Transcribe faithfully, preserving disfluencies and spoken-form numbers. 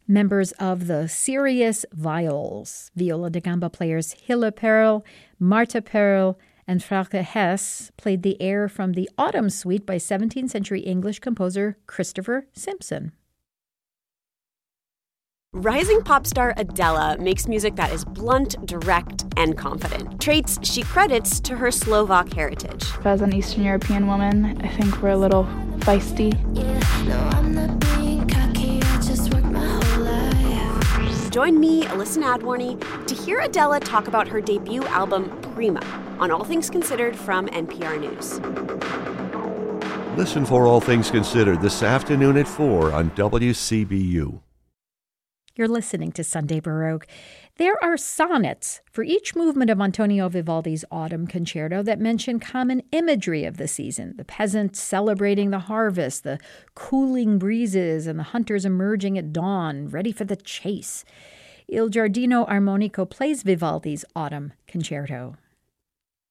Members of the Sirius Viols, viola da gamba players Hille Perl, Marta Perl, and Frauke Hess played the air from the Autumn Suite by seventeenth century English composer Christopher Simpson. Rising pop star Adele makes music that is blunt, direct, and confident. Traits she credits to her Slovak heritage. As an Eastern European woman, I think we're a little feisty. Yeah, no, I'm not being cocky, I just work my whole life. Join me, Alyssa Nadworny, to hear Adele talk about her debut album, Prima, on All Things Considered from N P R News. Listen for All Things Considered this afternoon at four on W C B U. You're listening to Sunday Baroque. There are sonnets for each movement of Antonio Vivaldi's Autumn Concerto that mention common imagery of the season, the peasants celebrating the harvest, the cooling breezes, and the hunters emerging at dawn, ready for the chase. Il Giardino Armonico plays Vivaldi's Autumn Concerto.